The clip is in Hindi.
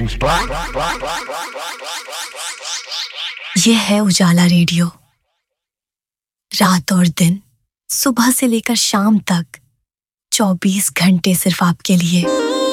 ये है उजाला रेडियो। रात और दिन, सुबह से लेकर शाम तक 24 घंटे सिर्फ आपके लिए।